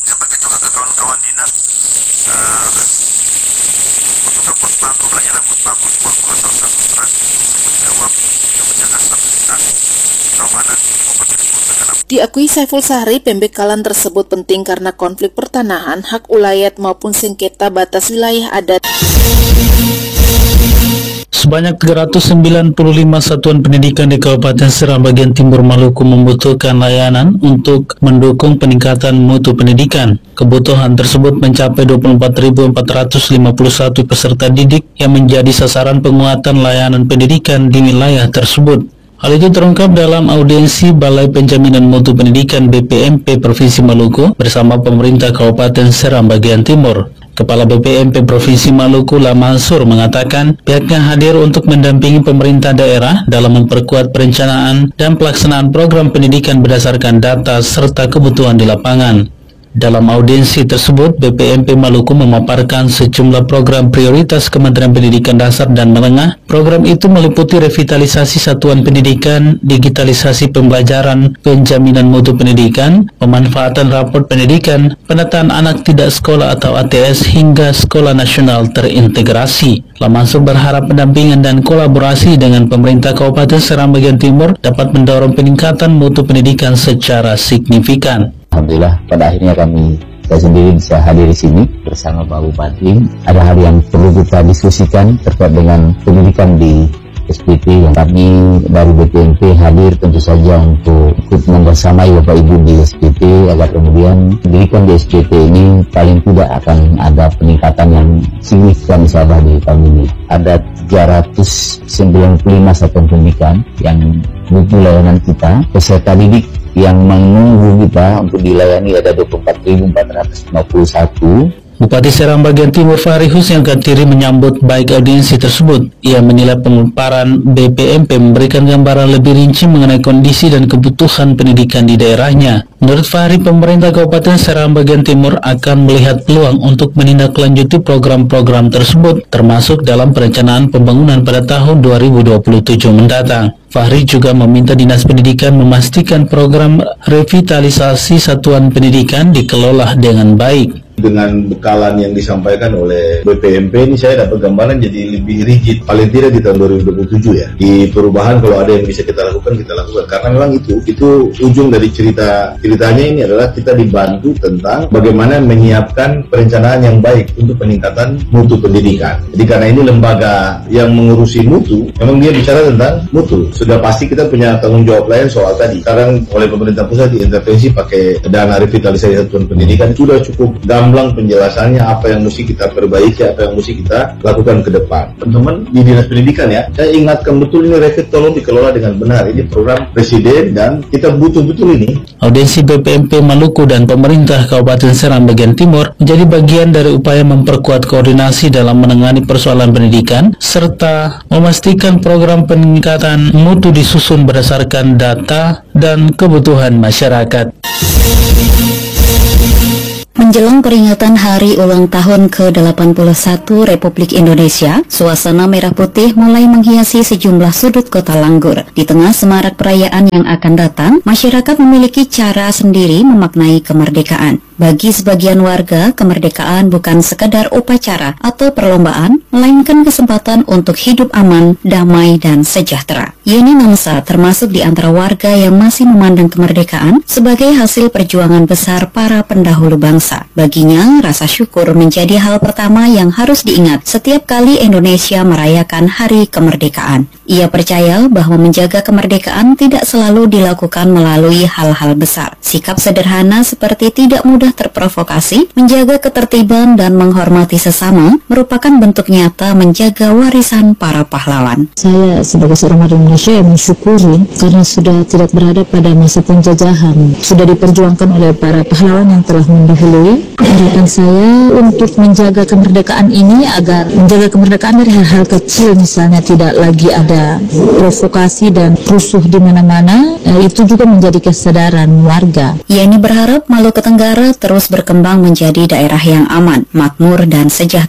Saya pakai juga ke kawan-kawan dinas untuk pos-pantau pelayanan pos-pantau Polres Sastra untuk menjawab yang menjaga stabilitas keamanan di Kabupaten Timur Tengah. Diakui Saiful Sahri, pembekalan tersebut penting karena konflik pertanahan, hak ulayat maupun sengketa batas wilayah adat. Sebanyak 395 satuan pendidikan di Kabupaten Seram bagian Timur Maluku membutuhkan layanan untuk mendukung peningkatan mutu pendidikan. Kebutuhan tersebut mencapai 24.451 peserta didik yang menjadi sasaran penguatan layanan pendidikan di wilayah tersebut. Hal itu terungkap dalam audiensi Balai Penjaminan Mutu Pendidikan BPMP Provinsi Maluku bersama pemerintah Kabupaten Seram bagian Timur. Kepala BPMP Provinsi Maluku Lamansur mengatakan pihaknya hadir untuk mendampingi pemerintah daerah dalam memperkuat perencanaan dan pelaksanaan program pendidikan berdasarkan data serta kebutuhan di lapangan. Dalam audiensi tersebut, BPMP Maluku memaparkan sejumlah program prioritas Kementerian Pendidikan Dasar dan Menengah. Program itu meliputi revitalisasi satuan pendidikan, digitalisasi pembelajaran, penjaminan mutu pendidikan, pemanfaatan raport pendidikan, penataan anak tidak sekolah atau ATS hingga sekolah nasional terintegrasi. Lamansur berharap pendampingan dan kolaborasi dengan pemerintah Kabupaten Seram bagian Timur dapat mendorong peningkatan mutu pendidikan secara signifikan. Alhamdulillah pada akhirnya saya sendiri bisa hadir di sini bersama Pak Bupati. Ada hal yang perlu kita diskusikan terkait dengan pendidikan di SPT yang kami dari BPMP hadir tentu saja untuk ikut membersamai Bapak Ibu di SPT agar kemudian pendidikan di SPT ini paling tidak akan ada peningkatan yang signifikan insya Allah di tahun ini. Ada 395 satuan pendidikan yang butuh layanan kita, peserta didik yang menunggu kita untuk dilayani ada 24.451. Bupati Seram bagian Timur Fahri Husni Al-Gatiri menyambut baik audiensi tersebut. Ia menilai pemaparan BPMP memberikan gambaran lebih rinci mengenai kondisi dan kebutuhan pendidikan di daerahnya. Menurut Fahri, pemerintah Kabupaten Seram bagian Timur akan melihat peluang untuk menindaklanjuti program-program tersebut, termasuk dalam perencanaan pembangunan pada tahun 2027 mendatang. Fahri juga meminta Dinas Pendidikan memastikan program revitalisasi satuan pendidikan dikelola dengan baik. Dengan bekalan yang disampaikan oleh BPMP ini saya dapat gambaran jadi lebih rigid, paling tidak di tahun 2027 ya. Di perubahan kalau ada yang bisa kita lakukan karena memang itu ujung dari ceritanya ini adalah kita dibantu tentang bagaimana menyiapkan perencanaan yang baik untuk peningkatan mutu pendidikan. Jadi karena ini lembaga yang mengurusi mutu, memang dia bicara tentang mutu. Sudah pasti kita punya tanggung jawab lain soal tadi. Sekarang oleh pemerintah pusat diintervensi pakai dana revitalisasi satuan pendidikan, sudah cukup gamblang penjelasannya apa yang mesti kita perbaiki, apa yang mesti kita lakukan ke depan. Teman-teman di Dinas Pendidikan ya, saya ingatkan betul ini revit tolong dikelola dengan benar. Ini program Presiden dan kita butuh betul ini. Audiensi BPMP Maluku dan pemerintah Kabupaten Seram bagian Timur menjadi bagian dari upaya memperkuat koordinasi dalam menangani persoalan pendidikan serta memastikan program peningkatan mutu disusun berdasarkan data dan kebutuhan masyarakat. Menjelang peringatan Hari Ulang Tahun ke-81 Republik Indonesia, suasana merah putih mulai menghiasi sejumlah sudut kota Langgur. Di tengah semarak perayaan yang akan datang, masyarakat memiliki cara sendiri memaknai kemerdekaan. Bagi sebagian warga, kemerdekaan bukan sekadar upacara atau perlombaan, melainkan kesempatan untuk hidup aman, damai, dan sejahtera. Yeni Namsa termasuk di antara warga yang masih memandang kemerdekaan sebagai hasil perjuangan besar para pendahulu bangsa. Baginya, rasa syukur menjadi hal pertama yang harus diingat setiap kali Indonesia merayakan Hari Kemerdekaan. Ia percaya bahwa menjaga kemerdekaan tidak selalu dilakukan melalui hal-hal besar. Sikap sederhana seperti tidak mudah terprovokasi, menjaga ketertiban dan menghormati sesama merupakan bentuk nyata menjaga warisan para pahlawan. Saya sebagai seorang warga Indonesia yang mensyukuri karena sudah tidak berada pada masa penjajahan, sudah diperjuangkan oleh para pahlawan yang telah mendahului. Harapan saya untuk menjaga kemerdekaan ini agar menjaga kemerdekaan dari hal-hal kecil, misalnya tidak lagi ada provokasi dan rusuh di mana-mana, itu juga menjadi kesadaran warga. Yeni berharap Maluku Tenggara terus berkembang menjadi daerah yang aman, makmur, dan sejahtera.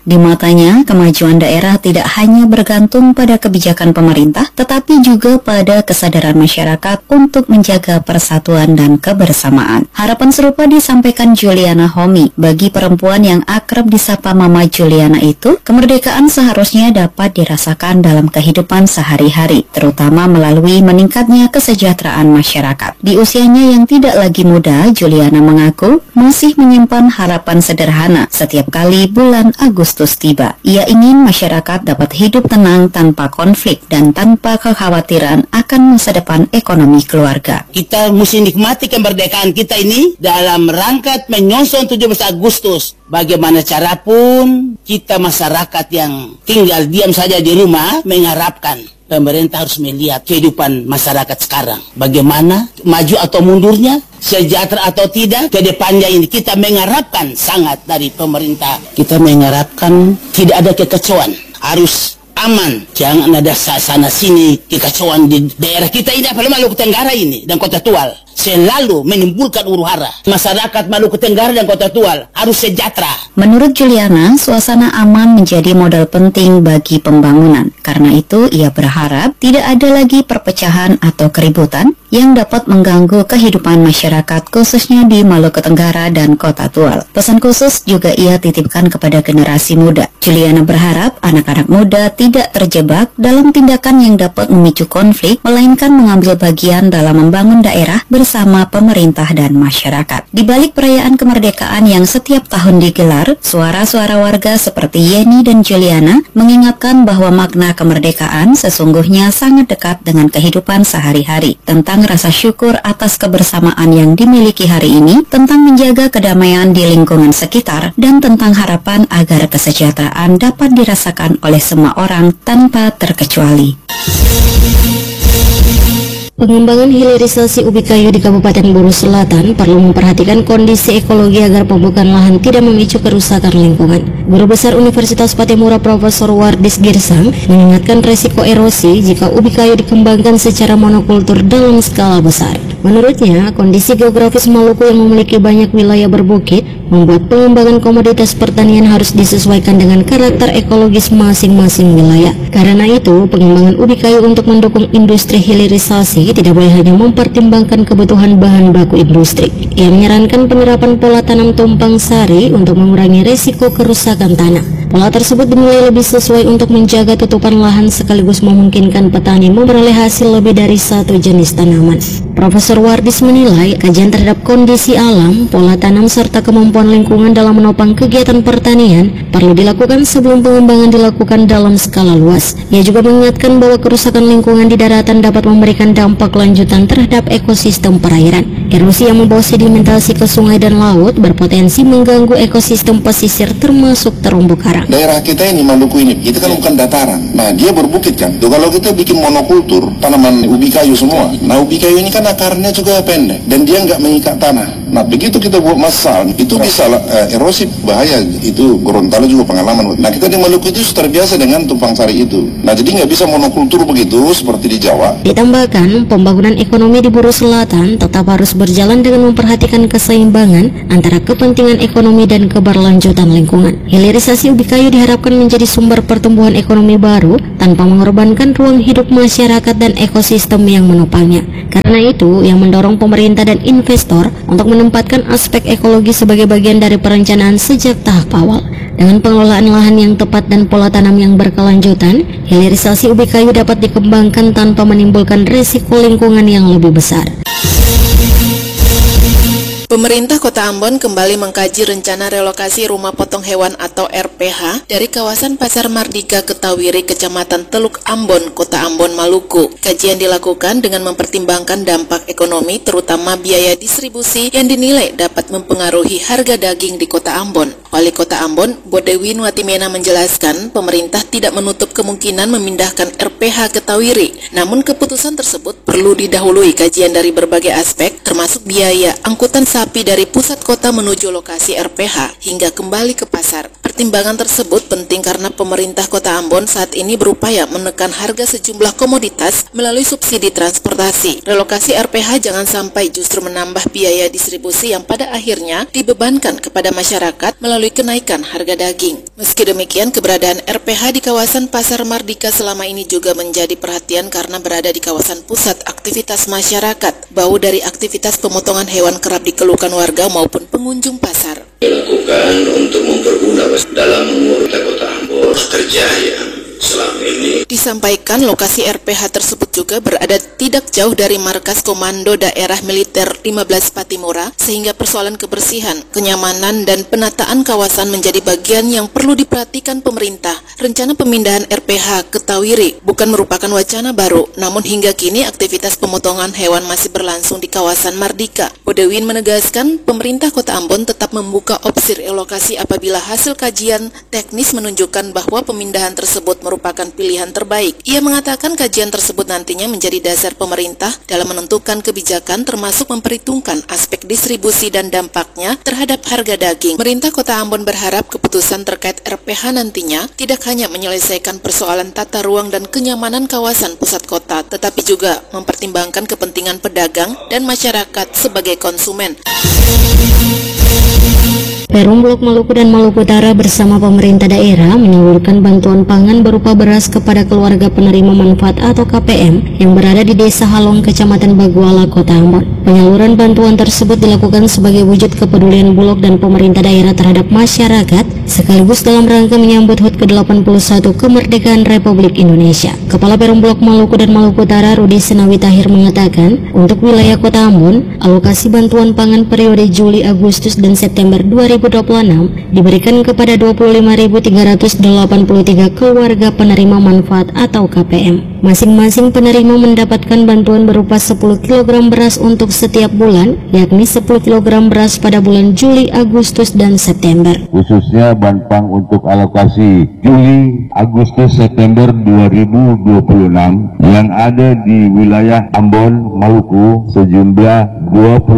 Di matanya, kemajuan daerah tidak hanya bergantung pada kebijakan pemerintah, tetapi juga pada kesadaran masyarakat untuk menjaga persatuan dan kebersamaan. Harapan serupa disampaikan Juliana Homi. Bagi perempuan yang akrab disapa Mama Juliana itu, kemerdekaan seharusnya dapat dirasakan dalam kehidupan sehari-hari, terutama melalui meningkatnya kesejahteraan masyarakat. Di usianya yang tidak lagi muda, Juliana mengaku masih menyimpan harapan sederhana setiap kali bulan Agustus tiba. Ia ingin masyarakat dapat hidup tenang tanpa konflik dan tanpa kekhawatiran akan masa depan ekonomi keluarga. Kita mesti nikmati kemerdekaan kita ini dalam rangka menyongsong 17 Agustus. Bagaimana cara pun kita masyarakat yang tinggal diam saja di rumah mengharapkan pemerintah harus melihat kehidupan masyarakat sekarang. Bagaimana maju atau mundurnya, sejahtera atau tidak, ke depannya ini kita mengharapkan sangat dari pemerintah. Kita mengharapkan tidak ada kekacauan, harus aman, jangan ada sana sini kekacauan di daerah kita ini, apalagi Maluku Tenggara ini dan Kota Tual. Selalu menimbulkan huru-hara. Masyarakat Maluku Tenggara dan Kota Tual harus sejahtera. Menurut Juliana, suasana aman menjadi modal penting bagi pembangunan. Karena itu, ia berharap tidak ada lagi perpecahan atau keributan yang dapat mengganggu kehidupan masyarakat, khususnya di Maluku Tenggara dan Kota Tual. Pesan khusus juga ia titipkan kepada generasi muda. Juliana berharap anak-anak muda tidak terjebak dalam tindakan yang dapat memicu konflik, melainkan mengambil bagian dalam membangun daerah bersama pemerintah dan masyarakat. Di balik perayaan kemerdekaan yang setiap tahun digelar, suara-suara warga seperti Yeni dan Juliana mengingatkan bahwa makna kemerdekaan sesungguhnya sangat dekat dengan kehidupan sehari-hari, tentang rasa syukur atas kebersamaan yang dimiliki hari ini, tentang menjaga kedamaian di lingkungan sekitar, dan tentang harapan agar kesejahteraan dapat dirasakan oleh semua orang tanpa terkecuali. Pengembangan hilirisasi ubi kayu di Kabupaten Buru Selatan perlu memperhatikan kondisi ekologi agar pembukaan lahan tidak memicu kerusakan lingkungan. Guru Besar Universitas Patimura Profesor Wardis Girsang mengingatkan resiko erosi jika ubi kayu dikembangkan secara monokultur dalam skala besar. Menurutnya, kondisi geografis Maluku yang memiliki banyak wilayah berbukit membuat pengembangan komoditas pertanian harus disesuaikan dengan karakter ekologis masing-masing wilayah. Karena itu, pengembangan ubi kayu untuk mendukung industri hilirisasi tidak boleh hanya mempertimbangkan kebutuhan bahan baku industri. Ia menyarankan penerapan pola tanam tumpang sari untuk mengurangi resiko kerusakan tanah. Pola tersebut dinilai lebih sesuai untuk menjaga tutupan lahan sekaligus memungkinkan petani memperoleh hasil lebih dari satu jenis tanaman. Profesor Wardis menilai kajian terhadap kondisi alam, pola tanam serta kemampuan lingkungan dalam menopang kegiatan pertanian perlu dilakukan sebelum pengembangan dilakukan dalam skala luas. Ia juga mengingatkan bahwa kerusakan lingkungan di daratan dapat memberikan dampak lanjutan terhadap ekosistem perairan. Erosi yang membawa sedimentasi ke sungai dan laut berpotensi mengganggu ekosistem pesisir termasuk terumbu karang. Daerah kita ini, Maluku ini, itu kan bukan dataran. Nah, dia berbukit kan. Tuh, kalau kita bikin monokultur, tanaman ubi kayu semua. Nah, ubi kayu ini kan akarnya juga pendek dan dia nggak mengikat tanah. Nah, begitu kita buat masal, itu bisa erosi bahaya. Itu Gorontalo juga pengalaman. Nah, kita di Maluku itu terbiasa dengan tumpang sari itu. Nah, jadi nggak bisa monokultur begitu seperti di Jawa. Ditambahkan, pembangunan ekonomi di Buru Selatan tetap harus berjalan dengan memperhatikan keseimbangan antara kepentingan ekonomi dan keberlanjutan lingkungan. Hilirisasi ubi kayu diharapkan menjadi sumber pertumbuhan ekonomi baru tanpa mengorbankan ruang hidup masyarakat dan ekosistem yang menopangnya. Karena itu, yang mendorong pemerintah dan investor untuk menempatkan aspek ekologi sebagai bagian dari perencanaan sejak tahap awal. Dengan pengelolaan lahan yang tepat dan pola tanam yang berkelanjutan, hilirisasi ubi kayu dapat dikembangkan tanpa menimbulkan risiko lingkungan yang lebih besar. Pemerintah Kota Ambon kembali mengkaji rencana relokasi rumah potong hewan atau RPH dari kawasan Pasar Mardika Ketawiri, Kecamatan Teluk Ambon, Kota Ambon, Maluku. Kajian dilakukan dengan mempertimbangkan dampak ekonomi, terutama biaya distribusi yang dinilai dapat mempengaruhi harga daging di Kota Ambon. Wali Kota Ambon, Bodewi Nuatimena menjelaskan, pemerintah tidak menutup kemungkinan memindahkan RPH Ketawiri. Namun keputusan tersebut perlu didahului kajian dari berbagai aspek, termasuk biaya angkutan sapi dari pusat kota menuju lokasi RPH hingga kembali ke pasar. Pertimbangan tersebut penting karena pemerintah Kota Ambon saat ini berupaya menekan harga sejumlah komoditas melalui subsidi transportasi. Relokasi RPH jangan sampai justru menambah biaya distribusi yang pada akhirnya dibebankan kepada masyarakat melalui kenaikan harga daging. Meski demikian, keberadaan RPH di kawasan Pasar Mardika selama ini juga menjadi perhatian karena berada di kawasan pusat aktivitas masyarakat. Bau dari aktivitas pemotongan hewan kerap dikeluhkan warga maupun pengunjung pasar. Dilakukan untuk mempergunakan dalam mengurus Kota Ambon kerja yang selama ini. Disampaikan lokasi RPH tersebut juga berada tidak jauh dari markas Komando Daerah Militer 15 Patimura, sehingga persoalan kebersihan, kenyamanan, dan penataan kawasan menjadi bagian yang perlu diperhatikan pemerintah. Rencana pemindahan RPH ke Tawiri bukan merupakan wacana baru, namun hingga kini aktivitas pemotongan hewan masih berlangsung di kawasan Mardika. Bodewin menegaskan pemerintah Kota Ambon tetap membuka opsi relokasi apabila hasil kajian teknis menunjukkan bahwa pemindahan tersebut merupakan pilihan terbaik. Ia mengatakan kajian tersebut nantinya menjadi dasar pemerintah dalam menentukan kebijakan termasuk memperhitungkan aspek distribusi dan dampaknya terhadap harga daging. Pemerintah Kota Ambon berharap keputusan terkait RPH nantinya tidak hanya menyelesaikan persoalan tata ruang dan kenyamanan kawasan pusat kota, tetapi juga mempertimbangkan kepentingan pedagang dan masyarakat sebagai konsumen. Perum Blok Maluku dan Maluku Utara bersama pemerintah daerah menyalurkan bantuan pangan berupa beras kepada keluarga penerima manfaat atau KPM yang berada di Desa Halong, Kecamatan Baguala, Kota Ambon. Penyaluran bantuan tersebut dilakukan sebagai wujud kepedulian Bulog dan pemerintah daerah terhadap masyarakat, sekaligus dalam rangka menyambut HUT ke-81 kemerdekaan Republik Indonesia. Kepala Perum Blok Maluku dan Maluku Utara Rudi Senawi Tahir mengatakan, untuk wilayah Kota Ambon, alokasi bantuan pangan periode Juli, Agustus, dan September 2026 diberikan kepada 25.383 keluarga penerima manfaat atau KPM. Masing-masing penerima mendapatkan bantuan berupa 10 kg beras untuk setiap bulan, yakni 10 kg beras pada bulan Juli, Agustus, dan September. Khususnya Banpang untuk alokasi Juli, Agustus, September 2026 yang ada di wilayah Ambon, Maluku sejumlah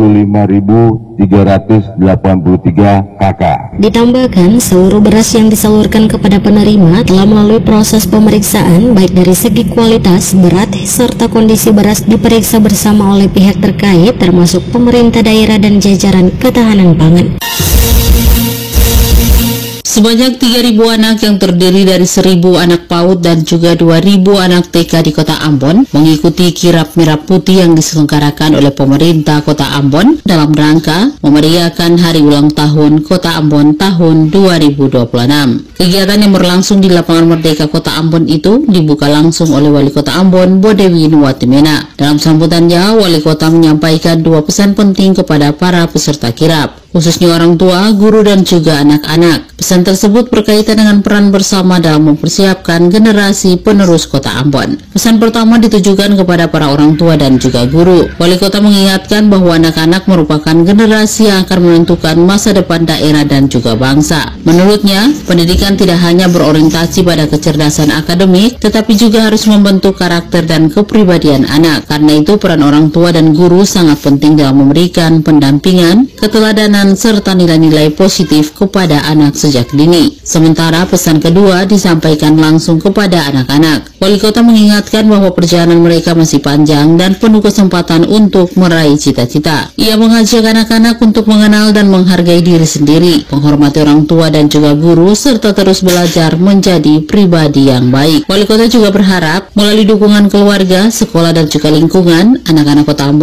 25.383 KK. Ditambahkan, seluruh beras yang disalurkan kepada penerima telah melalui proses pemeriksaan baik dari segi kualitas, berat, serta kondisi beras diperiksa bersama oleh pihak terkait termasuk pemerintah daerah dan jajaran ketahanan pangan. Sebanyak 3.000 anak yang terdiri dari 1.000 anak PAUD dan juga 2.000 anak TK di Kota Ambon mengikuti kirap merah putih yang diselenggarakan oleh pemerintah Kota Ambon dalam rangka memeriahkan Hari Ulang Tahun Kota Ambon tahun 2026. Kegiatan yang berlangsung di Lapangan Merdeka Kota Ambon itu dibuka langsung oleh Wali Kota Ambon Bodewin Watimena. Dalam sambutannya, Wali Kota menyampaikan 2 pesan penting kepada para peserta kirap, khususnya orang tua, guru, dan juga anak-anak. Pesan tersebut berkaitan dengan peran bersama dalam mempersiapkan generasi penerus Kota Ambon. Pesan pertama ditujukan kepada para orang tua dan juga guru. Wali Kota mengingatkan bahwa anak-anak merupakan generasi yang akan menentukan masa depan daerah dan juga bangsa. Menurutnya, pendidikan tidak hanya berorientasi pada kecerdasan akademik, tetapi juga harus membentuk karakter dan kepribadian anak. Karena itu, peran orang tua dan guru sangat penting dalam memberikan pendampingan, keteladanan, serta nilai-nilai positif kepada anak sejak dini. Sementara pesan kedua disampaikan langsung kepada anak-anak. Wali Kota mengingatkan bahwa perjalanan mereka masih panjang dan penuh kesempatan untuk meraih cita-cita. Ia mengajak anak-anak untuk mengenal dan menghargai diri sendiri, menghormati orang tua dan juga guru, serta terus belajar menjadi pribadi yang baik. Wali Kota juga berharap melalui dukungan keluarga, sekolah, dan juga lingkungan, anak-anak Kota Ambon